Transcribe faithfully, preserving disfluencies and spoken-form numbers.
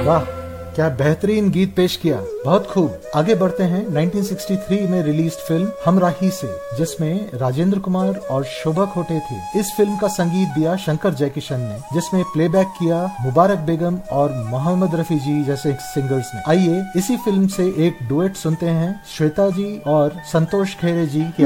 वाह, क्या बेहतरीन गीत पेश किया, बहुत खूब। आगे बढ़ते हैं नाइनटीन सिक्सटी थ्री में रिलीज फिल्म हमराही से, जिसमें राजेंद्र कुमार और शोभा खोटे थे। इस फिल्म का संगीत दिया शंकर जयकिशन ने, जिसमें प्लेबैक किया मुबारक बेगम और मोहम्मद रफी जी जैसे सिंगर्स ने। आइए इसी फिल्म से एक डुएट सुनते हैं श्वेता जी और संतोष खेरे जी की